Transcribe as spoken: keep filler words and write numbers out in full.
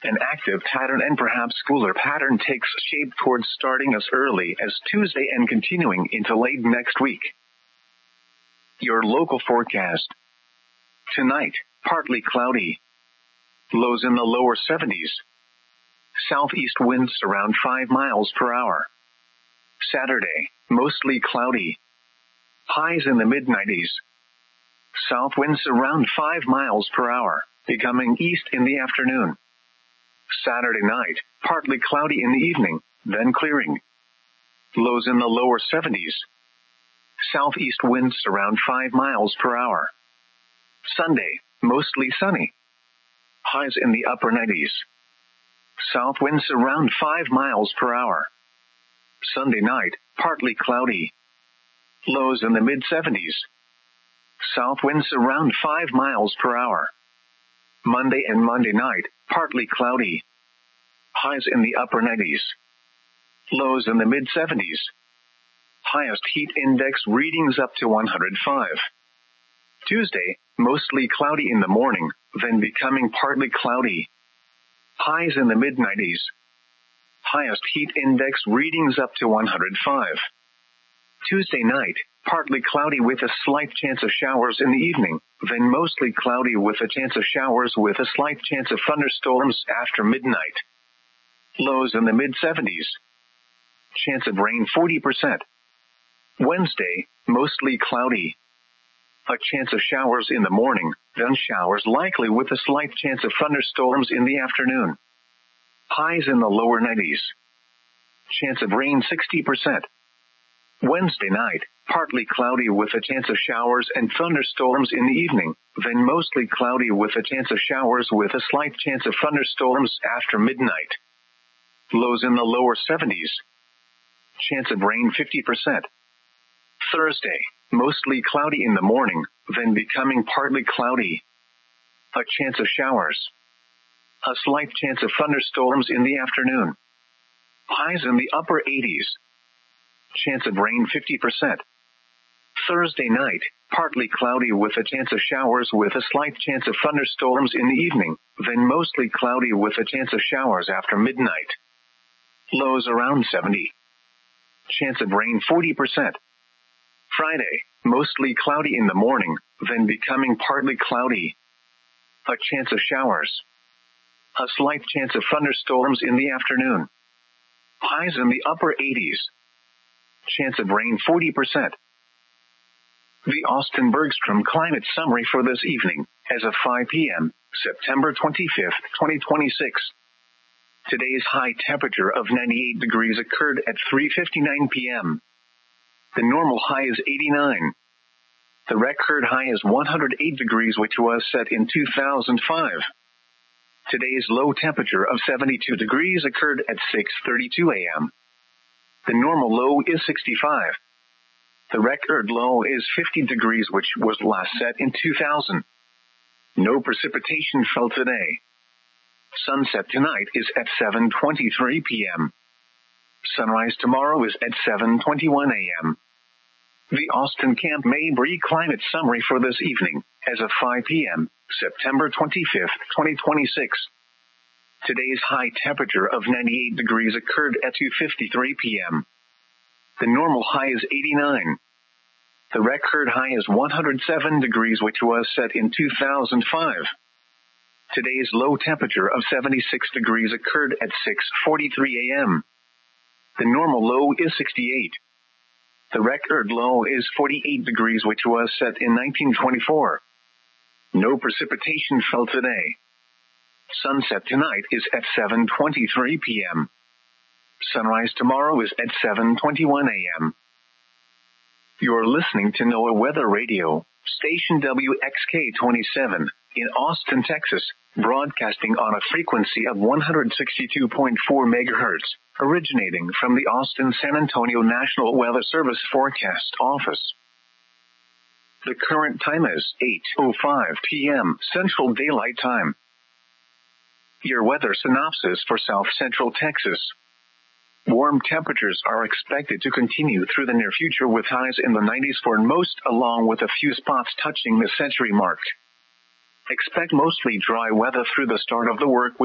An active pattern and perhaps cooler pattern takes shape towards starting as early as Tuesday and continuing into late next week. Your local forecast. Tonight, partly cloudy. Lows in the lower seventies. Southeast winds around five miles per hour. Saturday, mostly cloudy. Highs in the mid nineties. South winds around five miles per hour, becoming east in the afternoon. Saturday night, partly cloudy in the evening, then clearing. Lows in the lower seventies. Southeast winds around five miles per hour. Sunday, mostly sunny. Highs in the upper nineties. South winds around five miles per hour. Sunday night, partly cloudy. Lows in the mid seventies. South winds around five miles per hour. Monday and Monday night, partly cloudy. Highs in the upper nineties. Lows in the mid seventies. Highest heat index readings up to one hundred five. Tuesday, mostly cloudy in the morning, then becoming partly cloudy. Highs in the mid nineties. Highest heat index readings up to one hundred five. Tuesday night, partly cloudy with a slight chance of showers in the evening, then mostly cloudy with a chance of showers with a slight chance of thunderstorms after midnight. Lows in the mid seventies. Chance of rain forty percent. Wednesday, mostly cloudy. A chance of showers in the morning, then showers likely with a slight chance of thunderstorms in the afternoon. Highs in the lower nineties. Chance of rain sixty percent. Wednesday night, partly cloudy with a chance of showers and thunderstorms in the evening, then mostly cloudy with a chance of showers with a slight chance of thunderstorms after midnight. Lows in the lower seventies. Chance of rain fifty percent. Thursday, mostly cloudy in the morning, then becoming partly cloudy. A chance of showers. A slight chance of thunderstorms in the afternoon. Highs in the upper eighties. Chance of rain fifty percent. Thursday night, partly cloudy with a chance of showers with a slight chance of thunderstorms in the evening, then mostly cloudy with a chance of showers after midnight. Lows around seventy. Chance of rain forty percent. Friday, mostly cloudy in the morning, then becoming partly cloudy. A chance of showers. A slight chance of thunderstorms in the afternoon. Highs in the upper eighties. Chance of rain forty percent. The Austin Bergstrom Climate Summary for this evening, as of five p.m., September twenty-fifth, twenty twenty-six. Today's high temperature of ninety-eight degrees occurred at three fifty-nine p.m. The normal high is eighty-nine. The record high is one hundred eight degrees, which was set in two thousand five. Today's low temperature of seventy-two degrees occurred at six thirty-two a.m. The normal low is sixty-five. The record low is fifty degrees, which was last set in two thousand. No precipitation fell today. Sunset tonight is at seven twenty-three p.m. Sunrise tomorrow is at seven twenty-one a.m. The Austin Camp Mabry Climate Summary for this evening, as of five p.m., September twenty-fifth, twenty twenty-six. Today's high temperature of ninety-eight degrees occurred at two fifty-three p.m. The normal high is eighty-nine. The record high is one hundred seven degrees, which was set in two thousand five. Today's low temperature of seventy-six degrees occurred at six forty-three a.m. The normal low is sixty-eight. The record low is forty-eight degrees, which was set in nineteen twenty-four. No precipitation fell today. Sunset tonight is at seven twenty-three p.m. Sunrise tomorrow is at seven twenty-one a.m. You're listening to NOAA Weather Radio, station W X K twenty-seven, in Austin, Texas, broadcasting on a frequency of one hundred sixty-two point four megahertz, originating from the Austin-San Antonio National Weather Service Forecast Office. The current time is eight oh five p.m. Central Daylight Time. Your weather synopsis for South Central Texas. Warm temperatures are expected to continue through the near future, with highs in the nineties for most, along with a few spots touching the century mark. Expect mostly dry weather through the start of the work week.